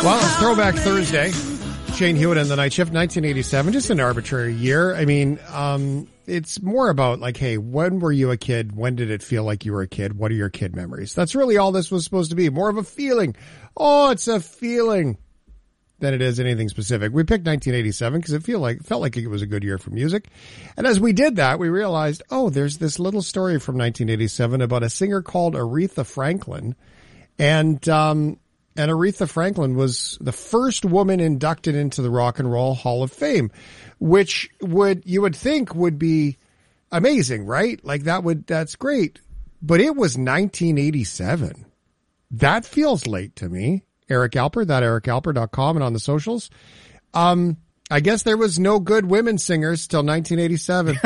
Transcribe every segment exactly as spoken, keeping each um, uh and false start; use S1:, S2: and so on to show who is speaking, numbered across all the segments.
S1: Well, it's Throwback Thursday. Shane Hewitt and the Night Shift, nineteen eighty-seven, just an arbitrary year. I mean, um, it's more about like, hey, when were you a kid? When did it feel like you were a kid? What are your kid memories? That's really all this was supposed to be. More of a feeling. Oh, it's a feeling than it is anything specific. We picked nineteen eighty-seven because it feel like, felt like it was a good year for music. And as we did that, we realized, oh, there's this little story from nineteen eighty-seven about a singer called Aretha Franklin. And, um, And Aretha Franklin was the first woman inducted into the Rock and Roll Hall of Fame, which would, you would think would be amazing, right? Like that would, that's great. But it was nineteen eighty-seven. That feels late to me. Eric Alper, that eric alper dot com and on the socials. Um, I guess there was no good women singers till nineteen eighty-seven.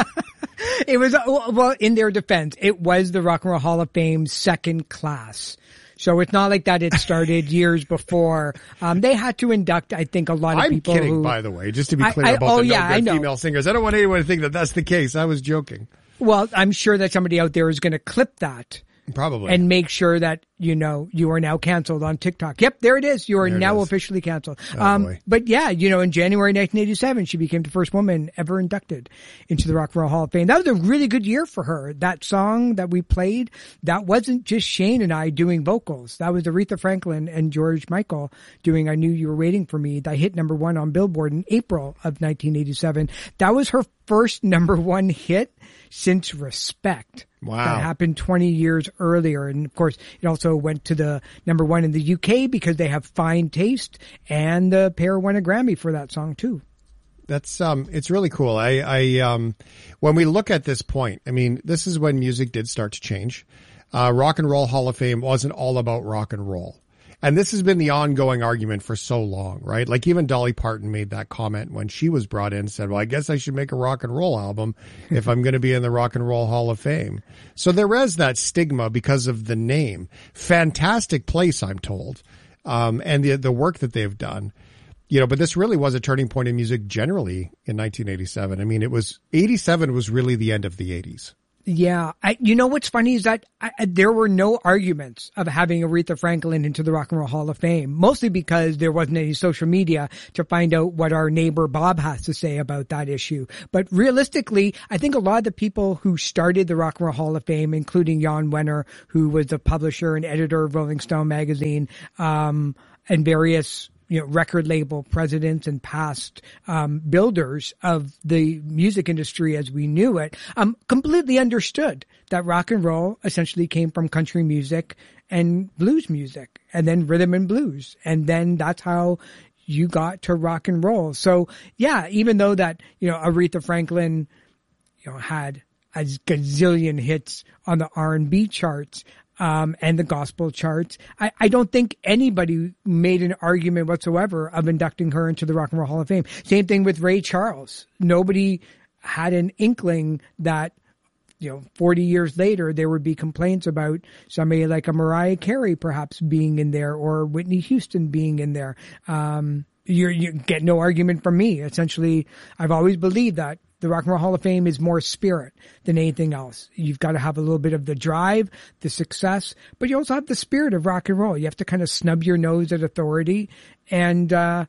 S2: It was, well, in their defense, it was the Rock and Roll Hall of Fame second class. So it's not like that it started years before. Um, they had to induct, I think, a lot of
S1: I'm
S2: people.
S1: I'm kidding,
S2: who,
S1: by the way, just to be clear
S2: I, I,
S1: about
S2: oh,
S1: the
S2: yeah,
S1: no
S2: I
S1: good
S2: know.
S1: female singers. I don't want anyone to think that that's the case. I was joking.
S2: Well, I'm sure that somebody out there is going to clip that.
S1: Probably.
S2: And make sure that, you know, you are now canceled on TikTok. Yep, there it is. You are
S1: there
S2: now officially canceled.
S1: Oh,
S2: um,
S1: boy.
S2: But yeah, you know, in January nineteen eighty-seven, she became the first woman ever inducted into the Rock and Roll Hall of Fame. That was a really good year for her. That song that we played, that wasn't just Shane and I doing vocals. That was Aretha Franklin and George Michael doing I Knew You Were Waiting for Me. That hit number one on Billboard in April of nineteen eighty-seven. That was her first number one hit since Respect.
S1: Wow.
S2: That happened twenty years earlier. And of course, it also went to the number one in the U K because they have fine taste, and the pair won a Grammy for that song too.
S1: That's, um, it's really cool. I, I, um, when we look at this point, I mean, this is when music did start to change. Uh, Rock and Roll Hall of Fame wasn't all about rock and roll. And this has been the ongoing argument for so long, right? Like even Dolly Parton made that comment when she was brought in, said, well, I guess I should make a rock and roll album if I'm going to be in the Rock and Roll Hall of Fame. So there is that stigma because of the name. Fantastic place, I'm told. Um, and the, the work that they've done, you know, but this really was a turning point in music generally in nineteen eighty-seven. I mean, it was eighty-seven was really the end of the eighties.
S2: Yeah. I, you know, what's funny is that I, there were no arguments of having Aretha Franklin into the Rock and Roll Hall of Fame, mostly because there wasn't any social media to find out what our neighbor Bob has to say about that issue. But realistically, I think a lot of the people who started the Rock and Roll Hall of Fame, including Jan Wenner, who was the publisher and editor of Rolling Stone magazine, um, and various you know, record label presidents and past um, builders of the music industry as we knew it, um, completely understood that rock and roll essentially came from country music and blues music, and then rhythm and blues, and then that's how you got to rock and roll. So yeah, even though that you know Aretha Franklin, you know, had a gazillion hits on the R and B charts. Um, and the gospel charts. I, I don't think anybody made an argument whatsoever of inducting her into the Rock and Roll Hall of Fame. Same thing with Ray Charles. Nobody had an inkling that, you know, forty years later, there would be complaints about somebody like a Mariah Carey perhaps being in there or Whitney Houston being in there. Um, you you get no argument from me. Essentially, I've always believed that the Rock and Roll Hall of Fame is more spirit than anything else. You've got to have a little bit of the drive, the success, but you also have the spirit of rock and roll. You have to kind of snub your nose at authority and, uh,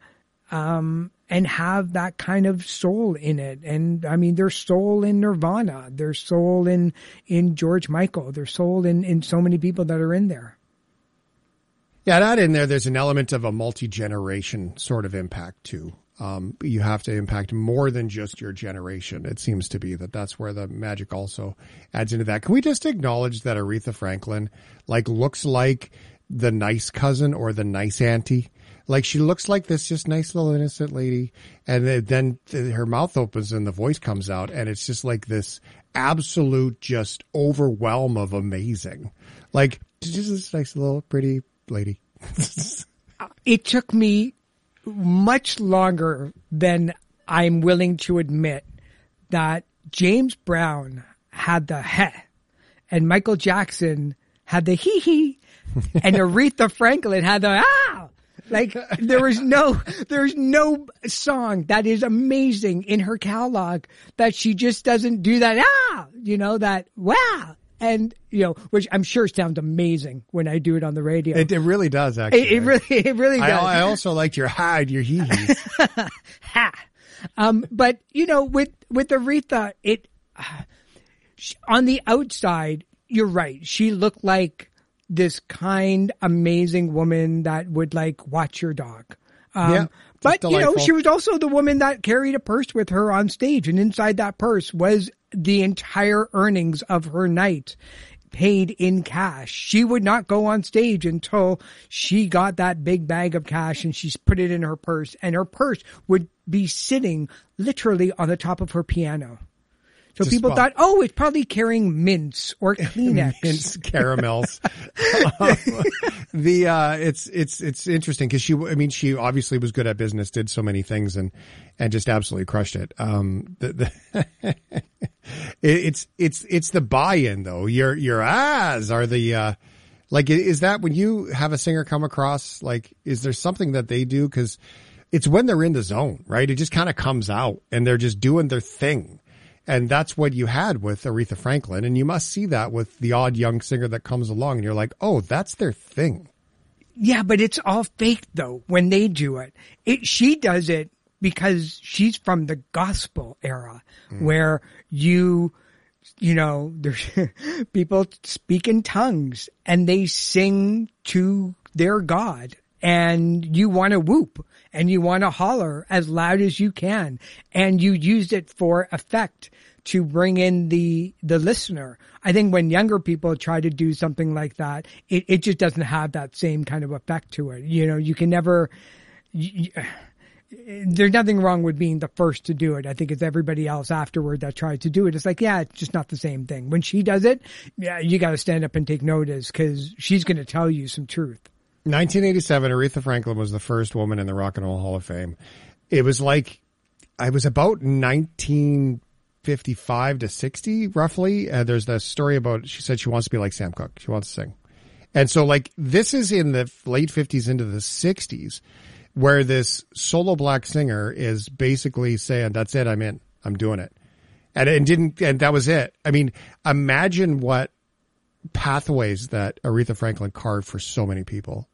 S2: um, and have that kind of soul in it. And I mean, there's soul in Nirvana. There's soul in, in George Michael. There's soul in, in so many people that are in there.
S1: Yeah, that in there, there's an element of a multi-generation sort of impact too. Um, you have to impact more than just your generation. It seems to be that that's where the magic also adds into that. Can we just acknowledge that Aretha Franklin, like, looks like the nice cousin or the nice auntie? Like, she looks like this just nice little innocent lady. And then her mouth opens and the voice comes out. And it's just like this absolute just overwhelm of amazing. Like, just this nice little pretty lady.
S2: It took me much longer than I'm willing to admit that James Brown had the heh and Michael Jackson had the hee hee and Aretha Franklin had the ah. Like there was no, there's no song that is amazing in her catalog that she just doesn't do that ah, you know, that wow. And, you know, which I'm sure sounds amazing when I do it on the radio.
S1: It, it really does, actually.
S2: It, it really, it really does.
S1: I, I also liked your ha and your hee hees.
S2: Ha. Um, but, you know, with, with Aretha, it, uh, on the outside, you're right. She looked like this kind, amazing woman that would like watch your dog. Um,
S1: yeah,
S2: but
S1: delightful.
S2: you know, she was also the woman that carried a purse with her on stage, and inside that purse was the entire earnings of her night paid in cash. She would not go on stage until she got that big bag of cash and she's put it in her purse, and her purse would be sitting literally on the top of her piano. So
S1: Just
S2: people
S1: well,
S2: thought, oh, it's probably carrying mints or Kleenex.
S1: Mints, caramels. um, the, uh, it's, it's, it's interesting because she, I mean, she obviously was good at business, did so many things and, and just absolutely crushed it. Um, the, the it, it's, it's, it's the buy-in though. Your, your ahs are the, uh, like, is that when you have a singer come across, like, is there something that they do? Cause it's when they're in the zone, right? It just kind of comes out and they're just doing their thing. And that's what you had with Aretha Franklin. And you must see that with the odd young singer that comes along and you're like, oh, that's their thing.
S2: Yeah, but it's all fake though when they do it. It she does it because she's from the gospel era mm. where you, you know, there's people speak in tongues and they sing to their God. And you want to whoop and you want to holler as loud as you can. And you use it for effect to bring in the, the listener. I think when younger people try to do something like that, it, it just doesn't have that same kind of effect to it. You know, you can never, you, there's nothing wrong with being the first to do it. I think it's everybody else afterward that tried to do it. It's like, yeah, it's just not the same thing. When she does it, yeah, you got to stand up and take notice because she's going to tell you some truth.
S1: nineteen eighty-seven, Aretha Franklin was the first woman in the Rock and Roll Hall of Fame. It was like, I was about nineteen fifty-five to sixty, roughly. Uh, there's the story about, she said she wants to be like Sam Cooke. She wants to sing. And so like, this is in the late fifties into the sixties, where this solo black singer is basically saying, that's it, I'm in, I'm doing it. And it didn't, and that was it. I mean, imagine what pathways that Aretha Franklin carved for so many people.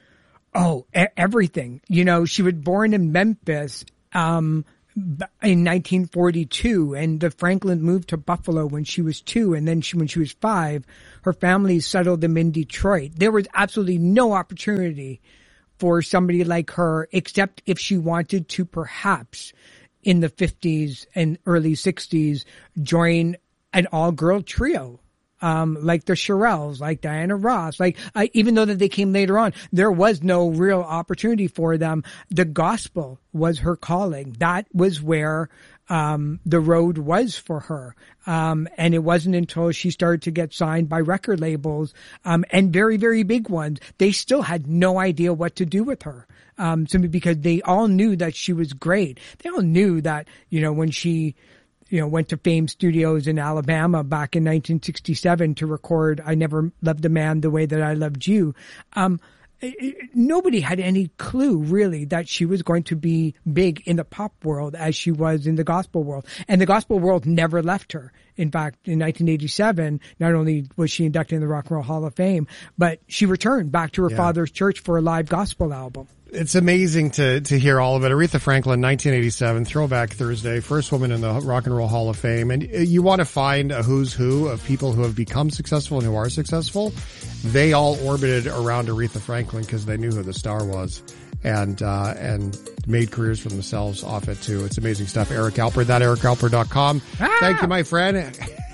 S2: Oh, e- everything. You know, she was born in Memphis um, in nineteen forty-two, and the Franklin moved to Buffalo when she was two, and then she, when she was five, her family settled them in Detroit. There was absolutely no opportunity for somebody like her, except if she wanted to perhaps in the fifties and early sixties join an all-girl trio. Um, like the Shirelles, like Diana Ross, like, uh, even though that they came later on, there was no real opportunity for them. The gospel was her calling. That was where, um, the road was for her. Um, and it wasn't until she started to get signed by record labels, um, and very, very big ones. They still had no idea what to do with her. Um, simply because they all knew that she was great. They all knew that, you know, when she, you know, went to Fame Studios in Alabama back in nineteen sixty-seven to record I Never Loved a Man the Way That I Loved You. Um, it, it, nobody had any clue really that she was going to be big in the pop world as she was in the gospel world. And the gospel world never left her. In fact, in nineteen eighty-seven, not only was she inducted in the Rock and Roll Hall of Fame, but she returned back to her yeah. father's church for a live gospel album.
S1: It's amazing to, to hear all of it. Aretha Franklin, nineteen eighty-seven, Throwback Thursday, first woman in the Rock and Roll Hall of Fame. And you want to find a who's who of people who have become successful and who are successful. They all orbited around Aretha Franklin because they knew who the star was and, uh, and made careers for themselves off it too. It's amazing stuff. Eric Alper, that eric alper dot com. Ah! Thank you, my friend.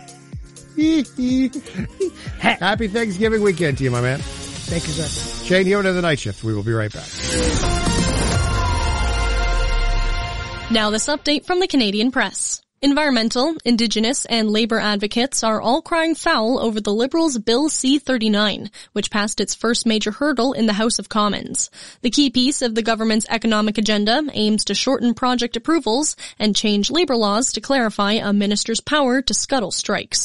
S1: Happy Thanksgiving weekend to you, my man.
S2: Thank you, sir.
S1: Shane Hewitt of The Night Shift. We will be right back.
S3: Now this update from the Canadian Press. Environmental, Indigenous, and Labour advocates are all crying foul over the Liberals' Bill C thirty-nine, which passed its first major hurdle in the House of Commons. The key piece of the government's economic agenda aims to shorten project approvals and change labour laws to clarify a minister's power to scuttle strikes.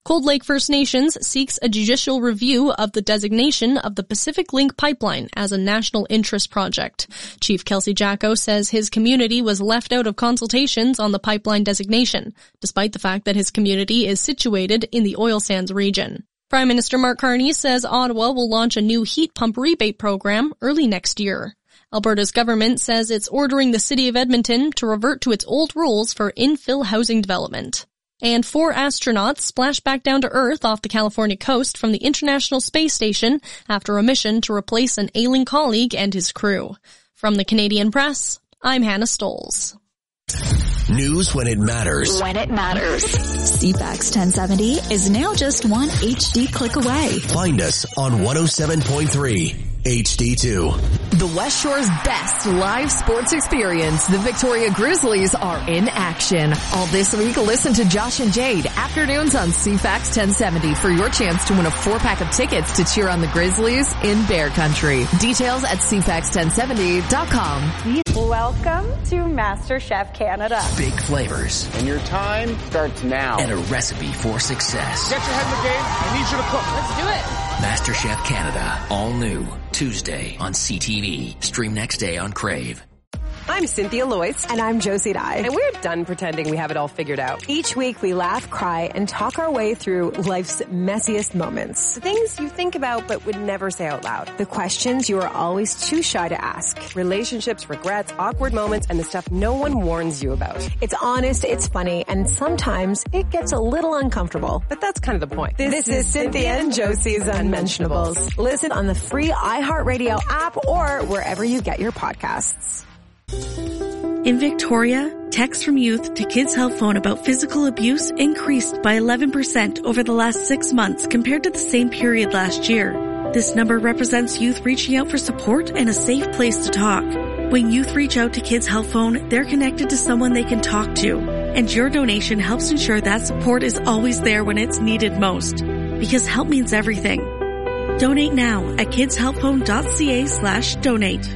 S3: Cold Lake First Nations seeks a judicial review of the designation of the Pacific Link pipeline as a national interest project. Chief Kelsey Jacko says his community was left out of consultations on the pipeline designation, despite the fact that his community is situated in the oil sands region. Prime Minister Mark Carney says Ottawa will launch a new heat pump rebate program early next year. Alberta's government says it's ordering the city of Edmonton to revert to its old rules for infill housing development. And four astronauts splashed back down to Earth off the California coast from the International Space Station after a mission to replace an ailing colleague and his crew. From the Canadian Press, I'm Hannah Stolz.
S4: News when it matters.
S5: When it matters. C FAX ten seventy is now just one H D click away.
S4: Find us on one oh seven point three H D two.
S6: The West Shore's best live sports experience. The Victoria Grizzlies are in action. All this week, listen to Josh and Jade afternoons on C FAX ten seventy for your chance to win a four-pack of tickets to cheer on the Grizzlies in Bear Country. Details at C FAX ten seventy dot com.
S7: Welcome to MasterChef Canada.
S4: Big flavors.
S8: And your time starts now.
S4: And a recipe for success.
S8: Get your head in the game. I need you to cook. Let's do it.
S4: MasterChef Canada. All new. Tuesday on C T V. Stream next day on Crave.
S9: I'm Cynthia Loyce.
S10: And I'm Josie Dye.
S9: And we're done pretending we have it all figured out.
S10: Each week we laugh, cry, and talk our way through life's messiest moments.
S9: The things you think about but would never say out loud.
S10: The questions you are always too shy to ask.
S9: Relationships, regrets, awkward moments, and the stuff no one warns you about.
S10: It's honest, it's funny, and sometimes it gets a little uncomfortable.
S9: But that's kind of the point.
S10: This, this is Cynthia and Josie's Unmentionables. Listen on the free iHeartRadio app or wherever you get your podcasts.
S11: In Victoria, texts from youth to Kids Help Phone about physical abuse increased by eleven percent over the last six months compared to the same period last year. This number represents youth reaching out for support and a safe place to talk. When youth reach out to Kids Help Phone, they're connected to someone they can talk to. And your donation helps ensure that support is always there when it's needed most. Because help means everything. Donate now at kidshelpphone.ca slash donate.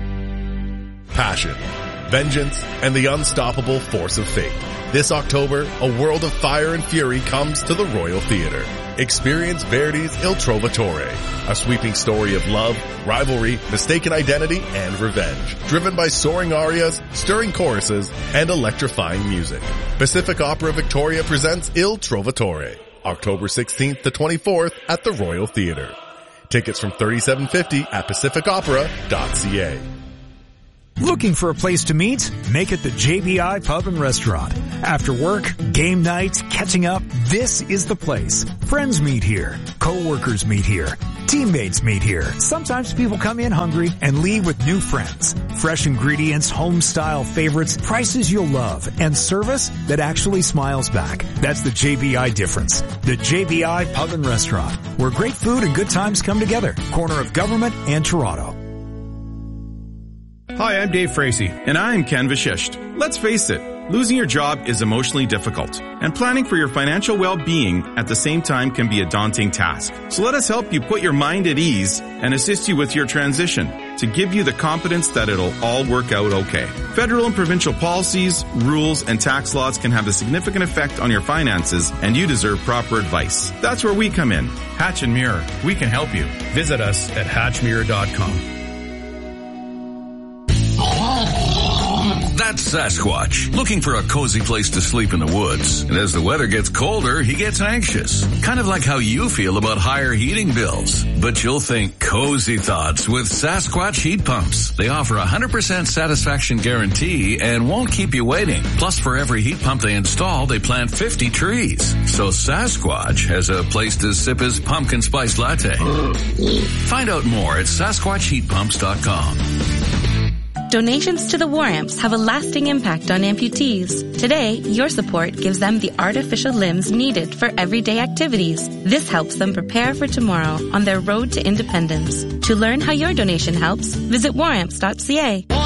S12: Passion, vengeance, and the unstoppable force of fate. This October, a world of fire and fury comes to the Royal Theatre. Experience Verdi's Il Trovatore, a sweeping story of love, rivalry, mistaken identity, and revenge, driven by soaring arias, stirring choruses, and electrifying music. Pacific Opera Victoria presents Il Trovatore, October sixteenth to twenty-fourth at the Royal Theatre. Tickets from thirty-seven fifty at pacific opera dot c a.
S13: Looking for a place to meet? Make it the J B I Pub and Restaurant. After work, game nights, catching up, this is the place. Friends meet here. Co-workers meet here. Teammates meet here. Sometimes people come in hungry and leave with new friends. Fresh ingredients, home-style favorites, prices you'll love, and service that actually smiles back. That's the J B I difference. The J B I Pub and Restaurant, where great food and good times come together. Corner of Government and Toronto.
S14: Hi, I'm Dave Frazee. And I'm Ken Vashisht. Let's face it, losing your job is emotionally difficult, and planning for your financial well-being at the same time can be a daunting task. So let us help you put your mind at ease and assist you with your transition to give you the confidence that it'll all work out okay. Federal and provincial policies, rules, and tax laws can have a significant effect on your finances, and you deserve proper advice. That's where we come in.
S15: Hatch and Muir, we can help you. Visit us at hatch muir dot com.
S16: That's Sasquatch, looking for a cozy place to sleep in the woods. And as the weather gets colder, he gets anxious. Kind of like how you feel about higher heating bills. But you'll think cozy thoughts with Sasquatch heat pumps. They offer a one hundred percent satisfaction guarantee and won't keep you waiting. Plus, for every heat pump they install, they plant fifty trees. So Sasquatch has a place to sip his pumpkin spice latte. Find out more at sasquatch heat pumps dot com.
S17: Donations to the War Amps have a lasting impact on amputees. Today, your support gives them the artificial limbs needed for everyday activities. This helps them prepare for tomorrow on their road to independence. To learn how your donation helps, visit war amps dot c a.